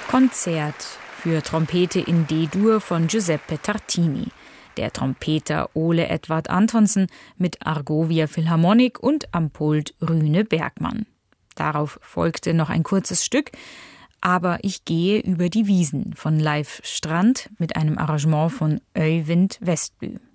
Konzert für Trompete in D-Dur von Giuseppe Tartini. Der Trompeter Ole Edvard Antonsen mit Argovia Philharmonic und am Pult Rüne Bergmann. Darauf folgte noch ein kurzes Stück, aber ich gehe über die Wiesen von Leif Strand mit einem Arrangement von Øyvind Westby.